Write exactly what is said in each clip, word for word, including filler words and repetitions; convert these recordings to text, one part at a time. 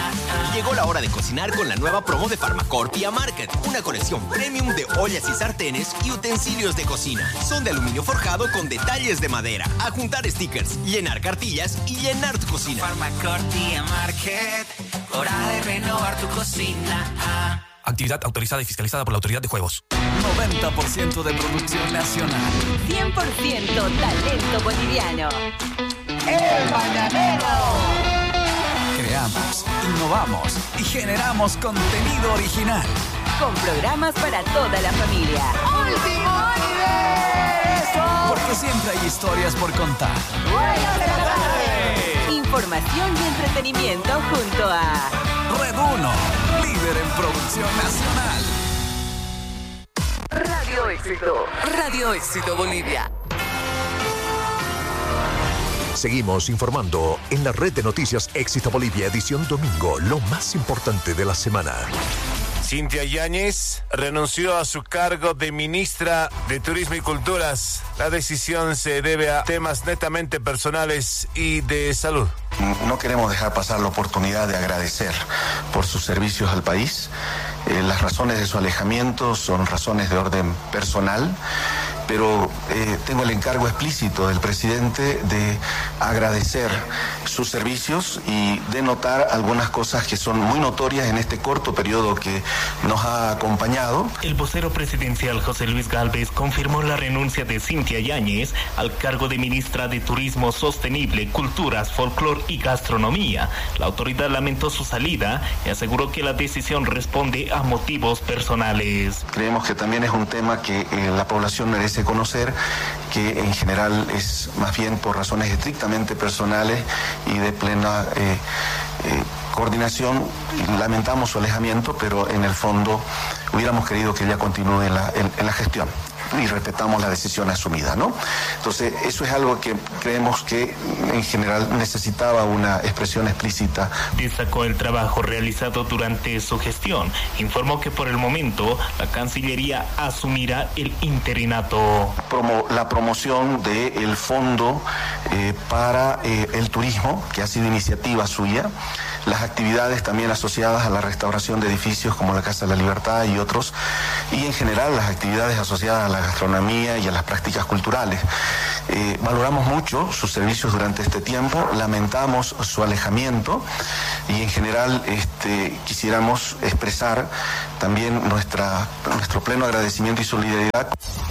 Llegó la hora de cocinar con la nueva promo de Pharmacorp Market. Una colección premium de ollas y sartenes y utensilios de cocina. Son de aluminio forjado con detalles de madera. A juntar stickers, llenar cartillas y llenar tu cocina. Pharmacorp Market. Hora de renovar tu cocina. Actividad autorizada y fiscalizada por la Autoridad de Juegos. noventa por ciento de producción nacional. cien por ciento talento boliviano. El Mañanero. Creamos, innovamos y generamos contenido original. Con programas para toda la familia. ¡Último universo! Porque siempre hay historias por contar. ¡Buenas de la tarde! Información y entretenimiento junto a Red uno, líder en producción nacional. Radio Éxito. Radio Éxito Bolivia. Seguimos informando en la red de noticias Éxito Bolivia, edición domingo, lo más importante de la semana. Cintia Yáñez renunció a su cargo de ministra de Turismo y Culturas. La decisión se debe a temas netamente personales y de salud. No queremos dejar pasar la oportunidad de agradecer por sus servicios al país. Eh, las razones de su alejamiento son razones de orden personal, pero eh, tengo el encargo explícito del presidente de agradecer sus servicios y de notar algunas cosas que son muy notorias en este corto periodo que nos ha acompañado. El vocero presidencial José Luis Gálvez confirmó la renuncia de Cintia Yáñez al cargo de ministra de Turismo Sostenible, Culturas, Folclor y Gastronomía. La autoridad lamentó su salida y aseguró que la decisión responde a motivos personales. Creemos que también es un tema que eh, la población merece conocer, que en general es más bien por razones estrictamente personales y de plena eh, eh, coordinación. Lamentamos su alejamiento, pero en el fondo hubiéramos querido que ella continúe en la, en, en la gestión y respetamos la decisión asumida, ¿no? Entonces, eso es algo que creemos que en general necesitaba una expresión explícita. Destacó el trabajo realizado durante su gestión. Informó que por el momento la Cancillería asumirá el interinato. Promo, la promoción del fondo eh, para eh, el turismo, que ha sido iniciativa suya, las actividades también asociadas a la restauración de edificios como la Casa de la Libertad y otros, y en general las actividades asociadas a la gastronomía y a las prácticas culturales. Eh, valoramos mucho sus servicios durante este tiempo, lamentamos su alejamiento y en general este, quisiéramos expresar también nuestra, nuestro pleno agradecimiento y solidaridad.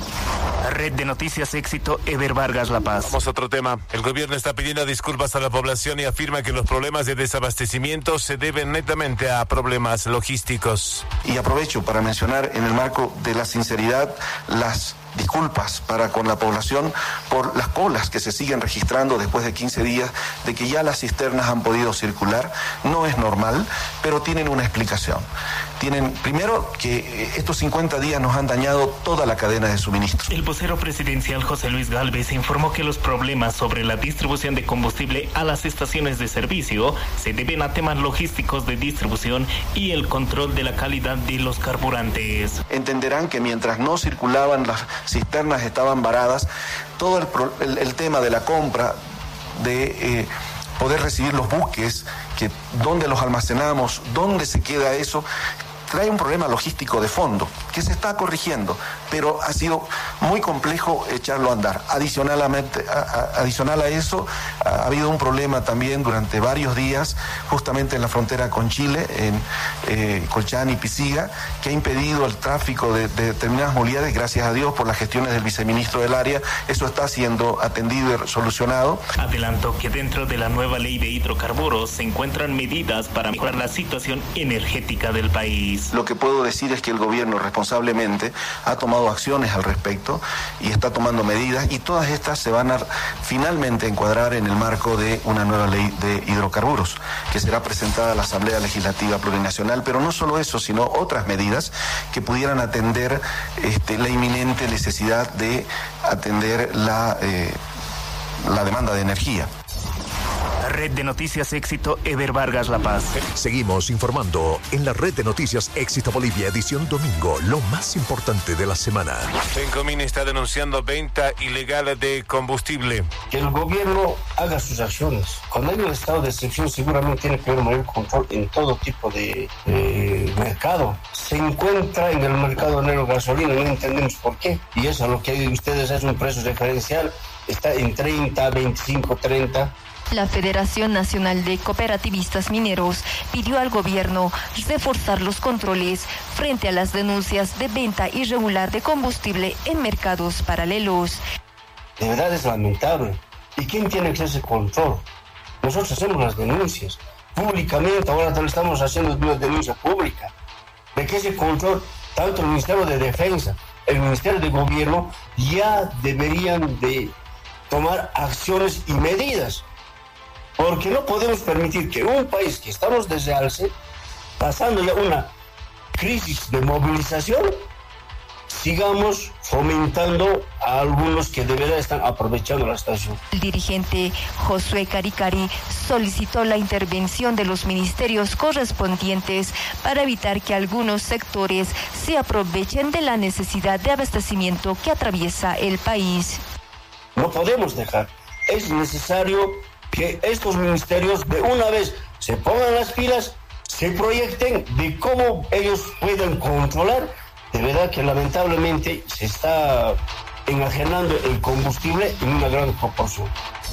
Red de Noticias Éxito, Ever Vargas, La Paz. Vamos a otro tema. El gobierno está pidiendo disculpas a la población y afirma que los problemas de desabastecimiento se deben netamente a problemas logísticos. Y aprovecho para mencionar en el marco de la sinceridad las disculpas para con la población por las colas que se siguen registrando después de quince días de que ya las cisternas han podido circular. No es normal, pero tienen una explicación. Tienen, primero, que estos cincuenta días nos han dañado toda la cadena de suministro. El vocero presidencial José Luis Gálvez informó que los problemas sobre la distribución de combustible a las estaciones de servicio se deben a temas logísticos de distribución y el control de la calidad de los carburantes. Entenderán que mientras no circulaban las cisternas, estaban varadas, todo el, el, el tema de la compra, de eh, poder recibir los buques, que dónde los almacenamos, dónde se queda eso, trae un problema logístico de fondo que se está corrigiendo, pero ha sido muy complejo echarlo a andar. Adicionalmente, a, a, adicional a eso, ha habido un problema también durante varios días, justamente en la frontera con Chile, en eh, Colchán y Pisiga, que ha impedido el tráfico de, de determinadas movilidades. Gracias a Dios, por las gestiones del viceministro del área, eso está siendo atendido y solucionado. Adelantó que dentro de la nueva ley de hidrocarburos se encuentran medidas para mejorar la situación energética del país. Lo que puedo decir es que el gobierno responsablemente ha tomado acciones al respecto y está tomando medidas, y todas estas se van a finalmente encuadrar en el marco de una nueva ley de hidrocarburos que será presentada a la Asamblea Legislativa Plurinacional, pero no solo eso, sino otras medidas que pudieran atender este, la inminente necesidad de atender la, eh, la demanda de energía. Red de Noticias Éxito, Ever Vargas, La Paz. Seguimos informando en la Red de Noticias Éxito Bolivia, edición domingo, lo más importante de la semana. Fencomín está denunciando venta ilegal de combustible. Que el gobierno haga sus acciones. Cuando hay un estado de excepción, seguramente tiene que haber mayor control en todo tipo de eh, mercado. Se encuentra en el mercado negro gasolina, no entendemos por qué. Y eso, lo que ustedes es un precio referencial, está en treinta, veinticinco, treinta. La Federación Nacional de Cooperativistas Mineros pidió al gobierno reforzar los controles frente a las denuncias de venta irregular de combustible en mercados paralelos. De verdad es lamentable. ¿Y quién tiene que hacer ese control? Nosotros hacemos las denuncias públicamente, ahora estamos haciendo una denuncia pública. De que ese control, tanto el Ministerio de Defensa, el Ministerio de Gobierno, ya deberían de tomar acciones y medidas. Porque no podemos permitir que un país que estamos desde alce, pasando ya una crisis de movilización, sigamos fomentando a algunos que de verdad están aprovechando la situación. El dirigente Josué Caricari solicitó la intervención de los ministerios correspondientes para evitar que algunos sectores se aprovechen de la necesidad de abastecimiento que atraviesa el país. No podemos dejar, es necesario que estos ministerios de una vez se pongan las pilas, se proyecten de cómo ellos pueden controlar. De verdad que lamentablemente se está enajenando el combustible en una gran proporción.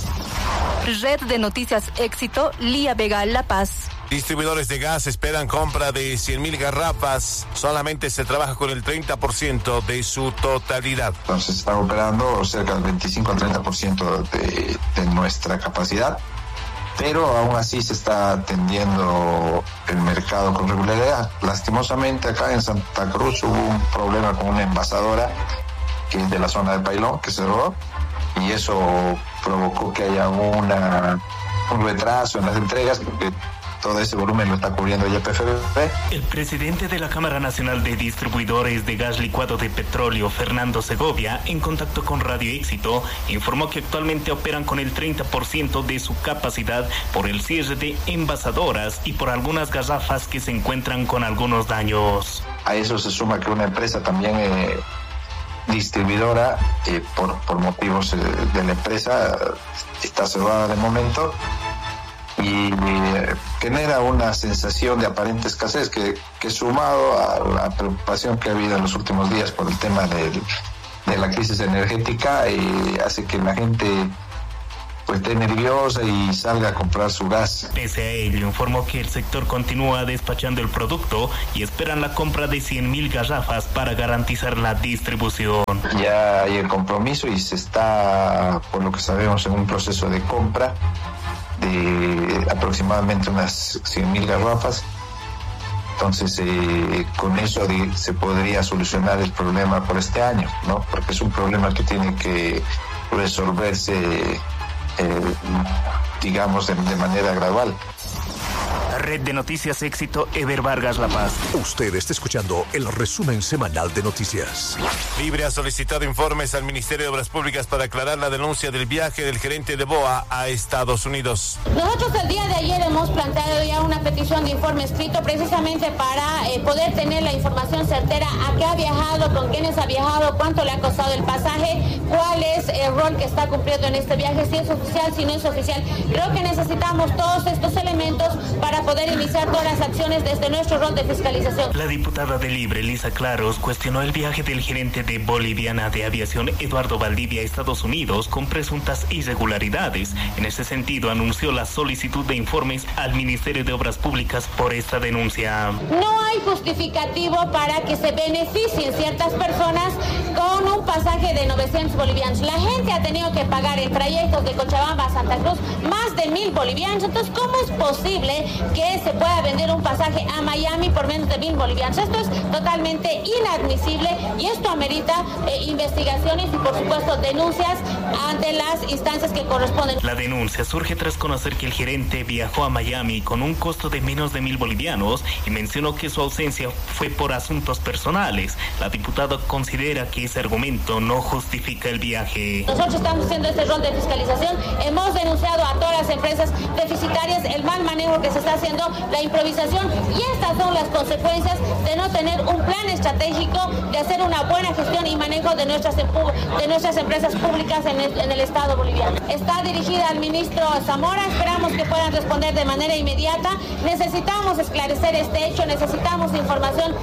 Red de Noticias Éxito, Lía Vega, La Paz. Distribuidores de gas esperan compra de cien mil garrafas. Solamente se trabaja con el treinta por ciento de su totalidad. Entonces está operando cerca del veinticinco al treinta por ciento de, de nuestra capacidad. Pero aún así se está atendiendo el mercado con regularidad. Lastimosamente acá en Santa Cruz hubo un problema con una envasadora que es de la zona de Pailón, que cerró, y eso provocó que haya una, un retraso en las entregas, porque todo ese volumen lo está cubriendo Y P F B. El presidente de la Cámara Nacional de Distribuidores de Gas Licuado de Petróleo, Fernando Segovia, en contacto con Radio Éxito, informó que actualmente operan con el treinta por ciento de su capacidad por el cierre de envasadoras y por algunas garrafas que se encuentran con algunos daños. A eso se suma que una empresa también eh, distribuidora, eh, por, por motivos eh, de la empresa, está cerrada de momento, y eh, genera una sensación de aparente escasez que, que sumado a la preocupación que ha habido en los últimos días por el tema del, de la crisis energética, eh, hace que la gente pues esté nerviosa y salga a comprar su gas. Pese a ello, informó que el sector continúa despachando el producto y esperan la compra de cien mil garrafas para garantizar la distribución. Ya hay el compromiso y se está, por lo que sabemos, en un proceso de compra de aproximadamente unas cien mil garrafas. Entonces eh, con eso de, se podría solucionar el problema por este año, ¿no? Porque es un problema que tiene que resolverse eh, digamos de, de manera gradual. Red de Noticias Éxito, Ever Vargas, La Paz. Usted está escuchando el resumen semanal de noticias. Libre ha solicitado informes al Ministerio de Obras Públicas para aclarar la denuncia del viaje del gerente de B O A a Estados Unidos. Nosotros el día de ayer hemos planteado ya una petición de informe escrito precisamente para eh, poder tener la información certera a qué ha viajado, con quiénes ha viajado, cuánto le ha costado el pasaje, cuál es el rol que está cumpliendo en este viaje, si es oficial, si no es oficial. Creo que necesitamos todos estos elementos para poder iniciar todas las acciones desde nuestro rol de fiscalización. La diputada de Libre, Lisa Claros, cuestionó el viaje del gerente de Boliviana de Aviación, Eduardo Valdivia, a Estados Unidos con presuntas irregularidades. En ese sentido, anunció la solicitud de informes al Ministerio de Obras Públicas por esta denuncia. No hay justificativo para que se beneficien ciertas personas con un pasaje de novecientos bolivianos. La gente ha tenido que pagar en trayectos de Cochabamba a Santa Cruz más de mil bolivianos. Entonces, ¿cómo es posible que que se pueda vender un pasaje a Miami por menos de mil bolivianos. Esto es totalmente inadmisible y esto amerita eh, investigaciones y por supuesto denuncias ante las instancias que corresponden. La denuncia surge tras conocer que el gerente viajó a Miami con un costo de menos de mil bolivianos y mencionó que su ausencia fue por asuntos personales. La diputada considera que ese argumento no justifica el viaje. Nosotros estamos haciendo este rol de fiscalización, hemos denunciado a todas las empresas deficitarias el mal manejo que se está haciendo, la improvisación, y estas son las consecuencias de no tener un plan estratégico, de hacer una buena gestión y manejo de nuestras, de nuestras empresas públicas en el, en el Estado boliviano. Está dirigida al ministro Zamora, esperamos que puedan responder de manera inmediata. Necesitamos esclarecer este hecho, necesitamos información.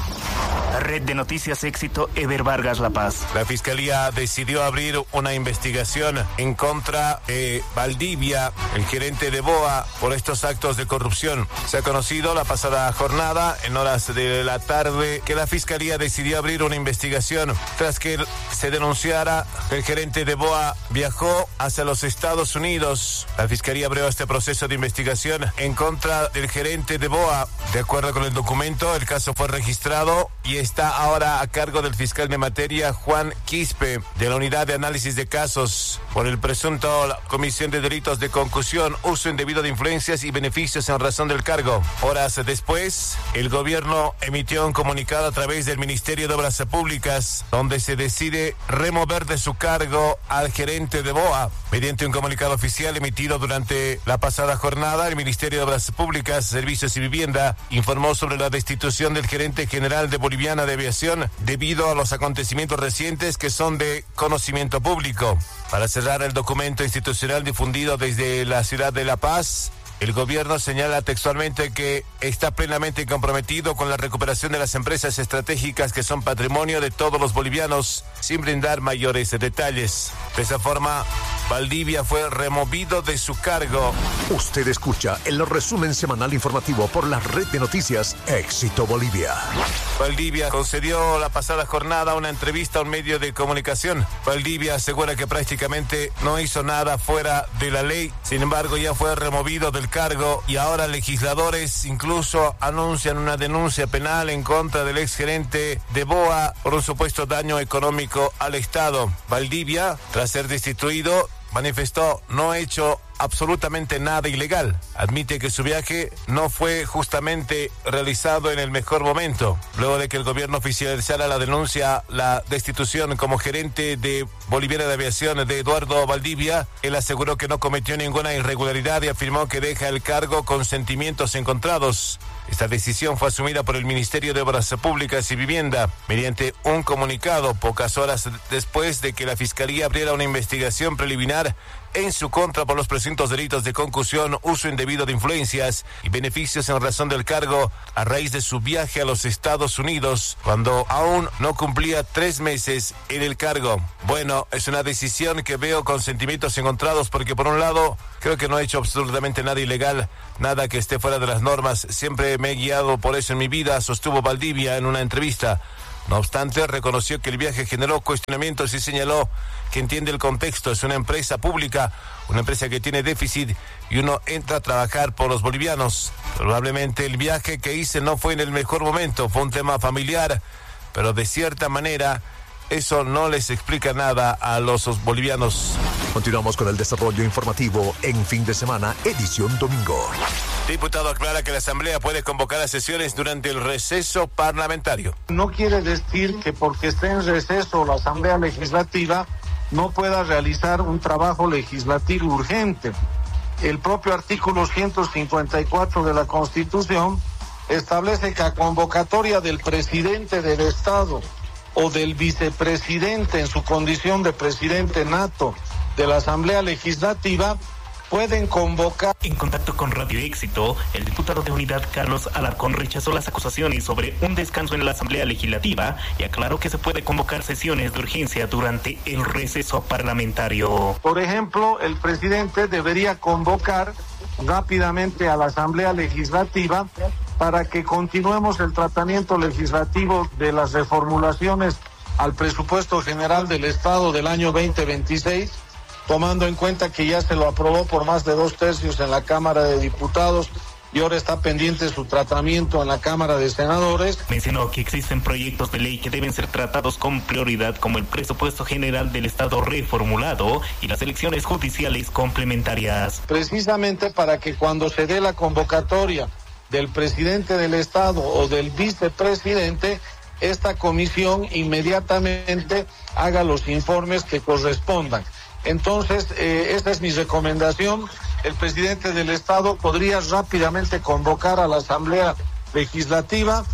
Red de Noticias Éxito, Ever Vargas, La Paz. La Fiscalía decidió abrir una investigación en contra de Valdivia, el gerente de BOA, por estos actos de corrupción. Se ha conocido la pasada jornada, en horas de la tarde, que la Fiscalía decidió abrir una investigación tras que se denunciara que el gerente de BOA viajó hacia los Estados Unidos. La Fiscalía abrió este proceso de investigación en contra del gerente de BOA. De acuerdo con el documento, el caso fue registrado y está ahora a cargo del fiscal de materia Juan Quispe, de la Unidad de Análisis de Casos, por el presunto comisión de delitos de concusión, uso indebido de influencias y beneficios en razón del cargo. Horas después, el gobierno emitió un comunicado a través del Ministerio de Obras Públicas, donde se decide remover de su cargo al gerente de BOA. Mediante un comunicado oficial emitido durante la pasada jornada, el Ministerio de Obras Públicas, Servicios y Vivienda informó sobre la destitución del gerente general de Boliviana de Aviación debido a los acontecimientos recientes que son de conocimiento público. Para cerrar el documento institucional difundido desde la ciudad de La Paz, el gobierno señala textualmente que está plenamente comprometido con la recuperación de las empresas estratégicas que son patrimonio de todos los bolivianos, sin brindar mayores detalles. De esa forma, Valdivia fue removido de su cargo. Usted escucha el resumen semanal informativo por la red de noticias Éxito Bolivia. Valdivia concedió la pasada jornada una entrevista a un medio de comunicación. Valdivia asegura que prácticamente no hizo nada fuera de la ley, sin embargo ya fue removido del cargo y ahora legisladores incluso anuncian una denuncia penal en contra del exgerente de BOA por un supuesto daño económico al Estado. Valdivia, tras ser destituido, manifestó no ha hecho absolutamente nada ilegal. Admite que su viaje no fue justamente realizado en el mejor momento. Luego de que el gobierno oficializara la denuncia, la destitución como gerente de Boliviana de Aviación de Eduardo Valdivia, él aseguró que no cometió ninguna irregularidad y afirmó que deja el cargo con sentimientos encontrados. Esta decisión fue asumida por el Ministerio de Obras Públicas y Vivienda mediante un comunicado pocas horas después de que la Fiscalía abriera una investigación preliminar en su contra por los presuntos delitos de concusión, uso indebido de influencias y beneficios en razón del cargo a raíz de su viaje a los Estados Unidos, cuando aún no cumplía tres meses en el cargo. Bueno, es una decisión que veo con sentimientos encontrados porque por un lado creo que no he hecho absolutamente nada ilegal, nada que esté fuera de las normas, siempre me he guiado por eso en mi vida, sostuvo Valdivia en una entrevista. No obstante, reconoció que el viaje generó cuestionamientos y señaló que entiende el contexto. Es una empresa pública, una empresa que tiene déficit y uno entra a trabajar por los bolivianos. Probablemente el viaje que hice no fue en el mejor momento, fue un tema familiar, pero de cierta manera eso no les explica nada a los bolivianos. Continuamos con el desarrollo informativo en fin de semana, edición domingo. Diputado aclara que la Asamblea puede convocar a sesiones durante el receso parlamentario. No quiere decir que porque esté en receso la Asamblea Legislativa no pueda realizar un trabajo legislativo urgente. El propio artículo ciento cincuenta y cuatro de la Constitución establece que a convocatoria del presidente del Estado o del vicepresidente en su condición de presidente nato de la Asamblea Legislativa pueden convocar. En contacto con Radio Éxito, el diputado de Unidad Carlos Alarcón rechazó las acusaciones sobre un descanso en la Asamblea Legislativa y aclaró que se puede convocar sesiones de urgencia durante el receso parlamentario. Por ejemplo, el presidente debería convocar rápidamente a la Asamblea Legislativa para que continuemos el tratamiento legislativo de las reformulaciones al presupuesto general del Estado del año veinte veintiséis, tomando en cuenta que ya se lo aprobó por más de dos tercios en la Cámara de Diputados y ahora está pendiente su tratamiento en la Cámara de Senadores. Mencionó que existen proyectos de ley que deben ser tratados con prioridad, como el presupuesto general del Estado reformulado y las elecciones judiciales complementarias. Precisamente para que cuando se dé la convocatoria del presidente del Estado o del vicepresidente, esta comisión inmediatamente haga los informes que correspondan. Entonces, eh, esta es mi recomendación. El presidente del Estado podría rápidamente convocar a la Asamblea Legislativa.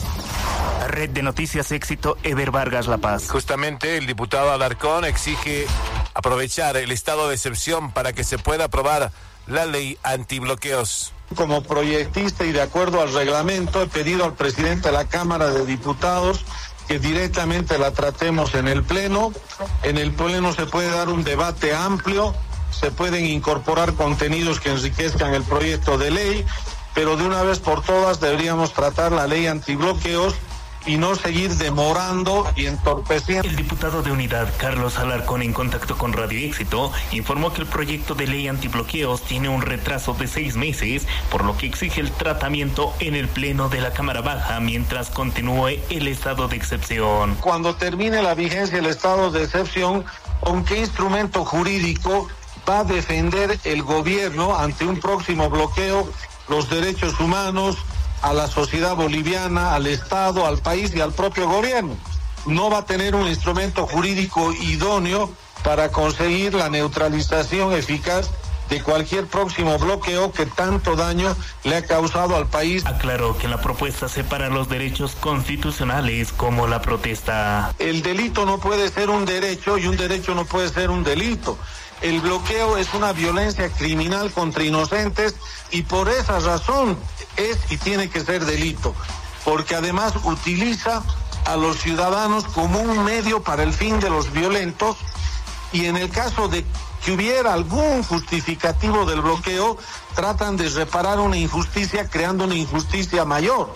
Red de Noticias Éxito, Eber Vargas, La Paz. Justamente el diputado Alarcón exige aprovechar el estado de excepción para que se pueda aprobar la ley antibloqueos. Como proyectista y de acuerdo al reglamento, he pedido al presidente de la Cámara de Diputados que directamente la tratemos en el Pleno. En el Pleno se puede dar un debate amplio, se pueden incorporar contenidos que enriquezcan el proyecto de ley, pero de una vez por todas deberíamos tratar la ley antibloqueos y no seguir demorando y entorpeciendo. El diputado de Unidad, Carlos Alarcón, en contacto con Radio Éxito, informó que el proyecto de ley antibloqueos tiene un retraso de seis meses, por lo que exige el tratamiento en el Pleno de la Cámara Baja mientras continúe el estado de excepción. Cuando termine la vigencia del estado de excepción, ¿con qué instrumento jurídico va a defender el gobierno ante un próximo bloqueo los derechos humanos, a la sociedad boliviana, al Estado, al país y al propio gobierno? No va a tener un instrumento jurídico idóneo para conseguir la neutralización eficaz de cualquier próximo bloqueo que tanto daño le ha causado al país. Aclaró que la propuesta separa los derechos constitucionales como la protesta. El delito no puede ser un derecho y un derecho no puede ser un delito. El bloqueo es una violencia criminal contra inocentes y por esa razón es y tiene que ser delito, porque además utiliza a los ciudadanos como un medio para el fin de los violentos, y en el caso de que hubiera algún justificativo del bloqueo, tratan de reparar una injusticia creando una injusticia mayor.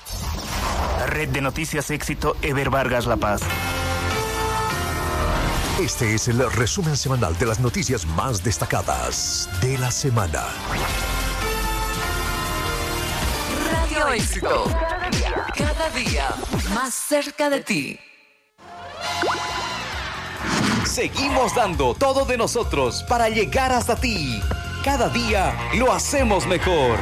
Red de Noticias Éxito, Eber Vargas, La Paz. Este es el resumen semanal de las noticias más destacadas de la semana. Radio Éxito. Cada día, cada día más cerca de ti. Seguimos dando todo de nosotros para llegar hasta ti. Cada día lo hacemos mejor.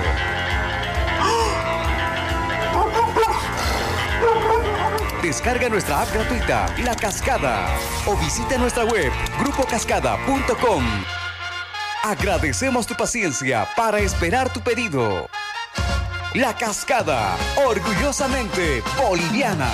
Descarga nuestra app gratuita, La Cascada, o visita nuestra web, grupo cascada punto com. Agradecemos tu paciencia para esperar tu pedido. La Cascada, orgullosamente boliviana.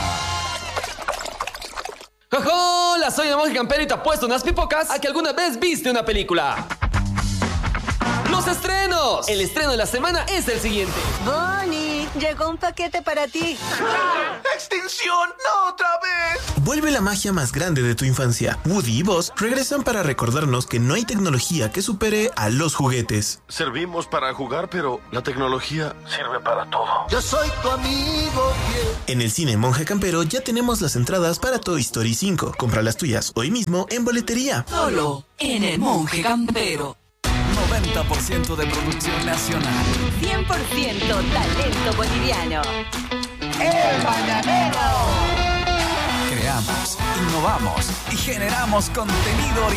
¡Hola! Soy el Monje Campero y te apuesto unas pipocas a que alguna vez viste una película. ¡Los estrenos! El estreno de la semana es el siguiente. Bonnie, llegó un paquete para ti. ¡Extinción! ¡No otra vez! Vuelve la magia más grande de tu infancia. Woody y Buzz regresan para recordarnos que no hay tecnología que supere a los juguetes. Servimos para jugar, pero la tecnología sirve para todo. Yo soy tu amigo fiel. En el cine Monje Campero ya tenemos las entradas para Toy Story cinco. Compra las tuyas hoy mismo en boletería. Solo en el Monje Campero. noventa por ciento de producción nacional. cien por ciento talento boliviano. El Mañanero. Creamos, innovamos y generamos contenido